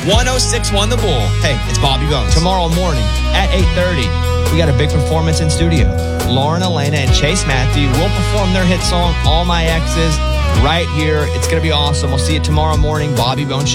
1061 The Bull. Hey, it's Bobby Bones. Tomorrow morning at 8:30, we got a big performance in studio. Lauren Elena and Chase Matthew will perform their hit song, All My Exes, right here. It's going to be awesome. We'll see you tomorrow morning. Bobby Bones